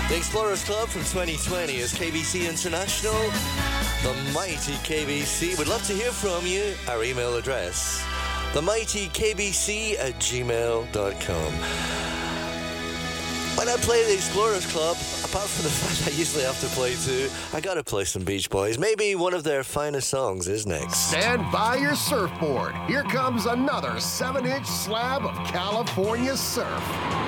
The Explorers Club from 2020 is KBC International. The Mighty KBC. We'd love to hear from you. Our email address, themightykbc@gmail.com. When I play the Explorers Club, apart from the fact I usually have to play too, I gotta play some Beach Boys. Maybe one of their finest songs is next. Stand by your surfboard. Here comes another 7-inch slab of California surf.